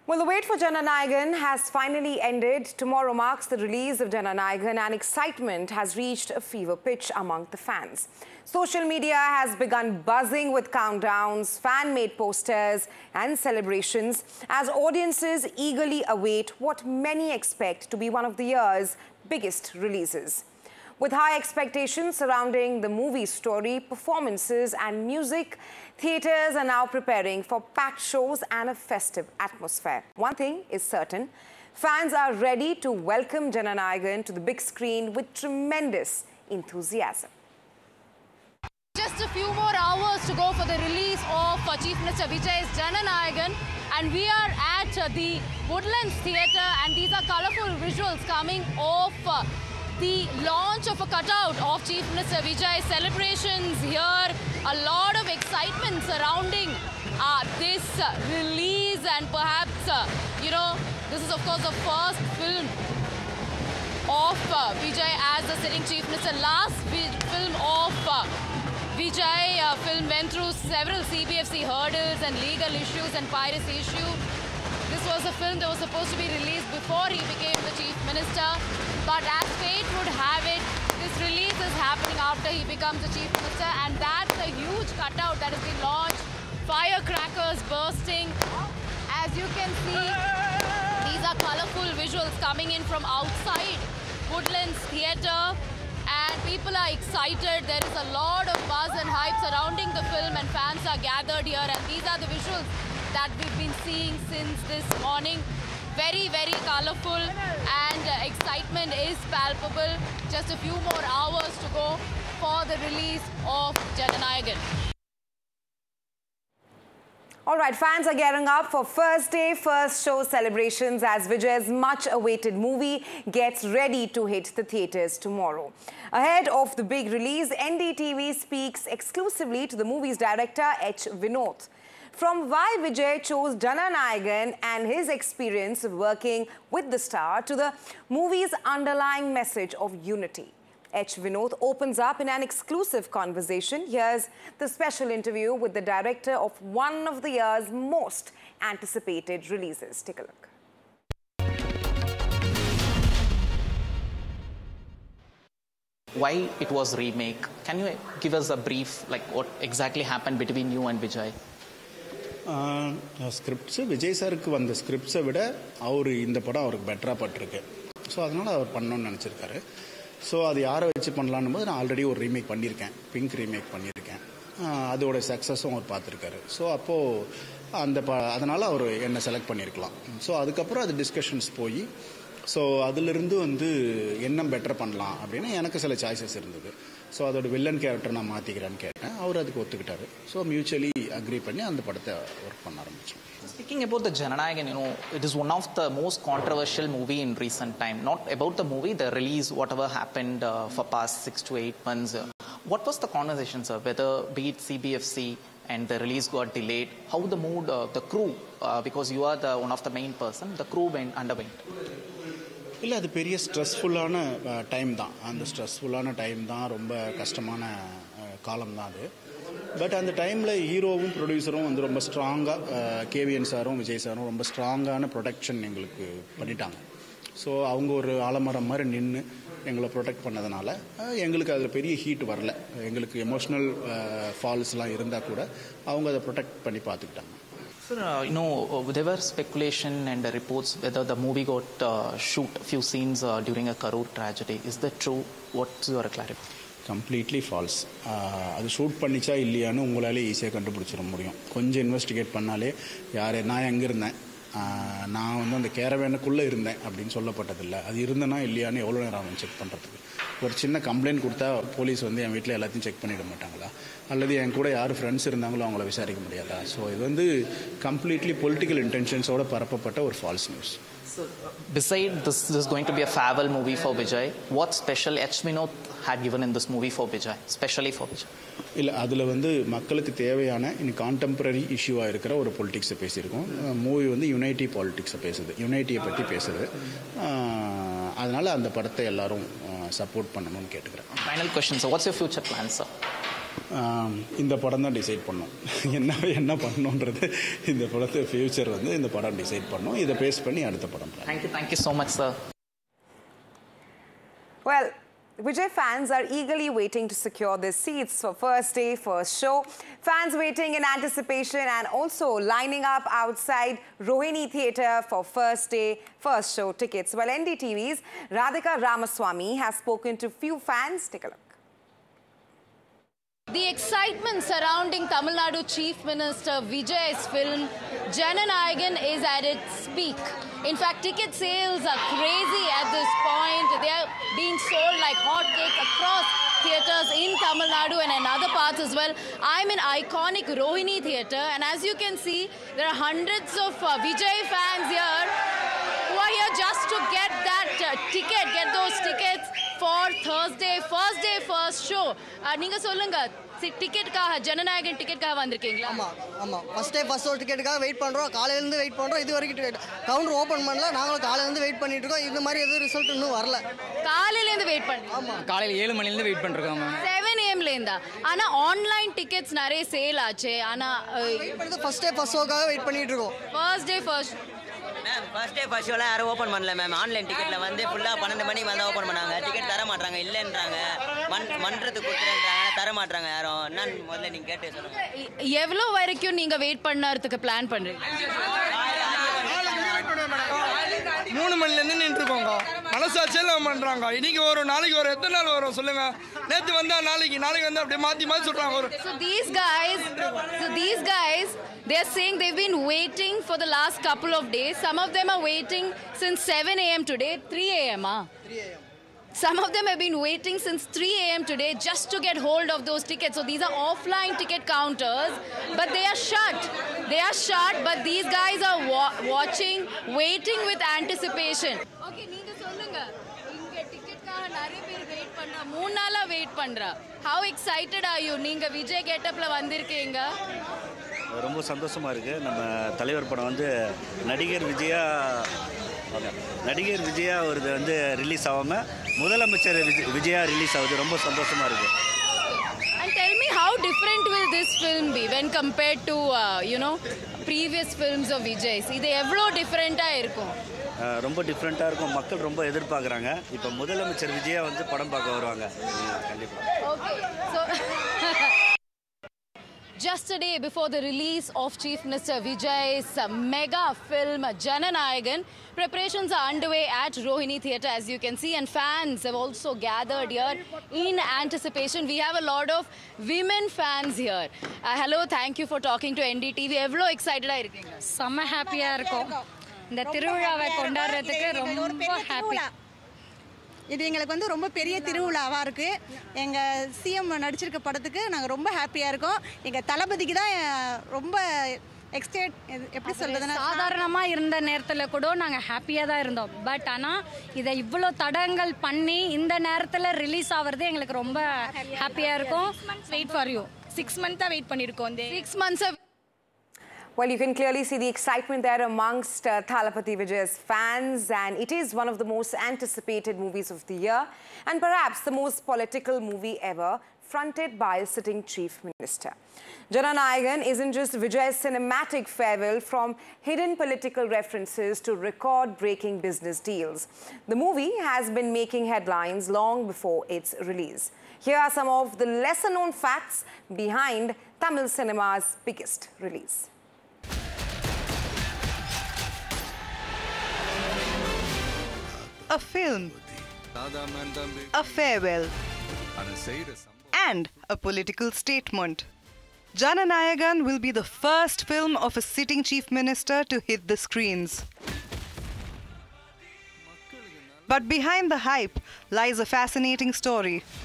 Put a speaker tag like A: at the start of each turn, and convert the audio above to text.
A: Well, the wait for Jananayagan has finally ended. Tomorrow marks the release of Jananayagan and excitement has reached a fever pitch among the fans. Social media has begun buzzing with countdowns, fan-made posters and celebrations as audiences eagerly await what many expect to be one of the year's biggest releases. With high expectations surrounding the movie's story, performances and music, theatres are now preparing for packed shows and a festive atmosphere. One thing is certain, fans are ready to welcome Jananayagan to the big screen with tremendous enthusiasm.
B: Just a few more hours to go for the release of Chief Minister Vijay's Jananayagan, and we are at the Woodlands Theatre, and these are colourful visuals coming off the launch of a cutout of Chief Minister Vijay. Celebrations here, a lot of excitement surrounding this release, and perhaps, this is of course the first film of Vijay as the sitting Chief Minister. Last film of Vijay film went through several CBFC hurdles and legal issues and piracy issue. This was a film that was supposed to be released before he became the Chief Minister. But as fate would have it, this release is happening after he becomes the Chief Minister, and that's a huge cutout that has been launched. Firecrackers bursting. As you can see, these are colourful visuals coming in from outside Woodlands Theatre, and people are excited. There is a lot of buzz and hype surrounding the film, and fans are gathered here, and these are the visuals that we've been seeing since this morning. Very, very colourful, and excitement is palpable. Just a few more hours to go for the release of Jananayagan.
A: All right, fans are gearing up for first day, first show celebrations as Vijay's much-awaited movie gets ready to hit the theatres tomorrow. Ahead of the big release, NDTV speaks exclusively to the movie's director, H. Vinod. From why Vijay chose Jananayagan and his experience of working with the star to the movie's underlying message of unity. H. Vinod opens up in an exclusive conversation. Here's the special interview with the director of one of the year's most anticipated releases. Take a look.
C: Why it was remake? Can you give us a brief, like what exactly happened between you and Vijay?
D: Scripts Vijay சாருக்கு வந்த ஸ்கிரிப்ட்ஸை விட அவர் இந்த படம் அவருக்கு பெட்டராக பட்டிருக்கு. So அதனால் அவர் பண்ணணும்னு நினச்சிருக்காரு. So அது யாரை வச்சு பண்ணலான்னு போது நான் ஆல்ரெடி ஒரு ரீமேக் பண்ணியிருக்கேன், பிங்க் ரீமேக் பண்ணியிருக்கேன். அதோட சக்ஸஸும் அவர் பார்த்துருக்காரு. ஸோ அப்போது அதனால் அவர் என்னை செலக்ட் பண்ணியிருக்கலாம். ஸோ அதுக்கப்புறம் அது டிஸ்கஷன்ஸ் போய் ஸோ அதிலிருந்து என்ன பெட்டர் பண்ணலாம் அப்படின்னு எனக்கு சில சாய்ஸஸ் இருந்தது. ஸோ அதோட வில்லன் கேரக்டர் நான் மாற்றிக்கிறேன்னு கேட்டேன். அவர் அதுக்கு ஒத்துக்கிட்டாரு. ஸோ மியூச்சுவலி அக்ரி பண்ணி அந்த படத்தை ஒர்க் பண்ண ஆரம்பித்தோம்.
C: Speaking about the Jananayagan, it is one of the most controversial movie in recent time. Not about the movie, the release, whatever happened for past 6 to 8 months. What was the conversation, sir? Whether be it CBFC and the release got delayed, how the mood, the crew, because you are one of the main person, the crew underwent.
D: இல்லை, அது பெரிய ஸ்ட்ரெஸ்ஃபுல்லான time தான். அந்த ஸ்ட்ரெஸ்ஃபுல்லான time தான், ரொம்ப கஷ்டமான காலம் தான் அது. பட் அந்த டைமில் ஹீரோவும் ப்ரொடியூசரும் ரொம்ப ஸ்ட்ராங்காக, கேவிஎன் சாரும் விஜய் சாரும் ரொம்ப ஸ்ட்ராங்கான ப்ரொடெக்ஷன் எங்களுக்கு பண்ணிட்டாங்க. ஸோ அவங்க ஒரு ஆலமரம் மாதிரி நின்று எங்களை ப்ரொடெக்ட் பண்ணதுனால எங்களுக்கு அதில் பெரிய ஹீட் வரல. எங்களுக்கு எமோஷ்னல் ஃபால்ஸ்லாம் இருந்தால் கூட அவங்க அதை ப்ரொடெக்ட் பண்ணி பார்த்துக்கிட்டாங்க.
C: Sir, there were speculation and reports whether the movie got shoot a few scenes during a Karur tragedy. Is that true? What's your clarification?
D: Completely falls. அது ஷூட் பண்ணிச்சா இல்லையான்னு உங்களாலே ஈஸியாக கண்டுபிடிச்சிட முடியும். கொஞ்சம் இன்வெஸ்டிகேட் பண்ணாலே நான் எங்கே இருந்தேன், நான் அந்த கேரவேனுக்குள்ளே இருந்தேன் அப்படின்னு சொல்லப்பட்டதில்லை. அது இருந்தேன்னா இல்லையான்னு எவ்வளோ நேரம் ஆகும் செக் பண்ணுறதுக்கு? ஒரு சின்ன கம்ப்ளைண்ட் கொடுத்தா போலீஸ் என் வீட்டில் எல்லாத்தையும் செக் பண்ணிட மாட்டாங்களா? அல்லது என் கூட யார் ஃப்ரெண்ட்ஸ் இருந்தாங்களோ அவங்கள விசாரிக்க முடியாதா? ஸோ இது கம்ப்ளீட்லி பொலிட்டிக்கல் இன்டென்ஷன்ஸோடு பரப்பப்பட்ட ஒரு falls news.
C: So, besides this is going to be a farewell movie for Vijay, what special H. Vinod had given in this movie for Vijay, especially for Vijay?
D: இல்லை, அதில் மக்களுக்கு தேவையான contemporary இஷ்யூவாக இருக்கிற ஒரு பொலிட்டிக்ஸை பேசியிருக்கோம். Movie unity பாலிட்டிக்ஸை பேசுது, யுனைட்டியை பற்றி பேசுது. அதனால் அந்த படத்தை எல்லாரும் சப்போர்ட் பண்ணணும்னு கேட்டுக்கிறேன்.
C: Final question, sir. What's your future plans, sir?
D: இந்த படம் தான் டிசைட் பண்ணோம். என்ன பண்ணணுன்றது இந்த படத்தை ஃபியூச்சர் வந்து இந்த படம் டிசைட் பண்ணோம். இதை பேஸ் பண்ணி அடுத்த படம்.
C: Thank you so much, sir.
A: Well, Vijay fans are eagerly waiting to secure their seats for first day, first show. Fans waiting in anticipation and also lining up outside Rohini Theatre for first day, first show tickets. Well, NDTV's Radhika Ramaswamy has spoken to few fans. Take a look.
B: The excitement surrounding Tamil Nadu Chief Minister Vijay's film Jananayagan is at its peak. In fact, ticket sales are crazy at this point. They are being sold like hotcakes across theatres in Tamil Nadu and in other parts as well. I'm in iconic Rohini Theatre, and as you can see, there are hundreds of Vijay fans here who are here just to get that ticket, get those tickets for Thursday, first show. நீங்க சொல்லுங்க, டிக்கெட்டுக்காக ஜனநாயகன் டிக்கெட்டுக்காக வந்திருக்கீங்களா?
E: ஆமாம் first day first show டிக்கெட்டுக்காக wait பண்ணுறோம். காலையிலேருந்து wait பண்ணுறோம். இது வரைக்கும் counter open பண்ணல. நாங்களும் காலையிலேருந்து வெயிட் பண்ணிட்டு இருக்கோம். இந்த மாதிரி எதுவும் ரிசல்ட் இன்னும் வரல.
B: காலையிலேருந்து வெயிட் பண்ணி?
E: ஆமாம்,
F: காலையில் 7 மணிலேருந்து வெயிட் பண்ணிருக்கோம்.
B: 7 AM ஆனால் ஆன்லைன் டிக்கெட்ஸ் நிறைய சேல் ஆச்சு. ஆனால்
E: வெயிட் பண்ணுறது ஃபர்ஸ்ட் டே ஃபர்ஸ்ட் ஷோக்காக வெயிட் பண்ணிட்டு இருக்கோம்.
B: First day first
G: ma'am first day first ஷோலாம் யாரும் ஓப்பன் பண்ணல மேம். ஆன்லைன் டிக்கெட்டில் வந்து ஃபுல்லாக 12 மணிக்கு வந்து ஓப்பன் பண்ணாங்க. டிக்கெட் தர மாட்டாங்க, இல்லைன்றாங்க. மன்றத்துக்கு கொடுத்துருன்றாங்க, தர மாட்டாங்க யாரும். என்னன்னு முதல்ல நீங்கள் கேட்டு சொல்லுங்கள்.
B: எவ்வளோ வரைக்கும் நீங்கள் வெயிட் பண்ணறதுக்கு பிளான் பண்ணுறீங்க?
F: 3 மணிலேருந்து நின்றுருக்கோங்க. மனசாட்சியெல்லாம் பண்ணுறாங்க. இன்னைக்கு வரும், நாளைக்கு வரும், எத்தனை நாள் வரும் சொல்லுங்க. நேற்று வந்தா நாளைக்கு வந்து அப்படியே மாற்றி சொல்கிறாங்க.
B: So these guys, they're saying they've been waiting for the last couple of days. Some of them are waiting since 7 AM today. 3 AM,
E: 3 AM.
B: Some of them have been waiting since 3 AM today just to get hold of those tickets. So these are offline ticket counters, but they are shut. But these guys are watching, waiting with anticipation. Okay, நீங்க சொல்லுங்க. இங்க டிக்கெட்காக நிறைய பேர் wait பண்றா. 3 நாளா wait பண்றா. How excited are you? நீங்க விஜய் கெட்டப்ல வந்திருக்கீங்க.
H: ரொம்ப சந்தோஷமா இருக்கு. நம்ம தலைவர் படம் வந்து நடிகர் விஜயா ஒரு வந்து ரிலீஸ் ஆகாம முதலமைச்சர் விஜயா ரிலீஸ் ஆகுது. ரொம்ப சந்தோஷமா இருக்கு.
B: And tell me, how different will this film be when compared to previous films of Vijay's? இது எவ்வளோ டிஃபரெண்டா இருக்கும்?
H: ரொம்ப டிஃப்ரெண்ட்டாக இருக்கும். மக்கள் ரொம்ப எதிர்பார்க்குறாங்க. இப்போ முதலமைச்சர் விஜயா வந்து படம் பார்க்க வருவாங்க கண்டிப்பாக.
B: Okay, so just a day before the release of Chief Minister Vijay's mega film Jananayagan, preparations are underway at Rohini Theatre, as you can see, and fans have also gathered here in anticipation. We have a lot of women fans here. Hello, thank you for talking to NDTV. Evlo excited ah irukeenga?
I: Sama happy ah irukom. இந்த திருவிழாவை கொண்டாடுறதுக்கு ரொம்ப happy.
J: இது எங்களுக்கு வந்து ரொம்ப பெரிய திருவிழாவாக இருக்குது. எங்கள் சிஎம் நடிச்சிருக்க படத்துக்கு நாங்கள் ரொம்ப ஹாப்பியாக இருக்கோம். எங்கள் தளபதிக்கு தான் ரொம்ப எப்படி சொல்கிறதுன்னா,
I: சாதாரணமாக இருந்த நேரத்தில் கூட நாங்கள் ஹாப்பியாக தான் இருந்தோம். பட் ஆனால் இதை இவ்வளோ தடங்கள் பண்ணி இந்த நேரத்தில் ரிலீஸ் ஆகிறது எங்களுக்கு ரொம்ப ஹாப்பியாக இருக்கும்.
J: வெயிட் ஃபார் யூ 6 months தான் வெயிட் பண்ணியிருக்கோம்.
B: 6 months.
A: Well, you can clearly see the excitement there amongst Thalapathy Vijay's fans, and it is one of the most anticipated movies of the year and perhaps the most political movie ever, fronted by a sitting Chief Minister. Jananayagan isn't just Vijay's cinematic farewell from hidden political references to record-breaking business deals. The movie has been making headlines long before its release. Here are some of the lesser-known facts behind Tamil cinema's biggest release.
K: A film, a farewell, and a political statement. Jananayagan will be the first film of a sitting chief minister to hit the screens. But behind the hype lies a fascinating story.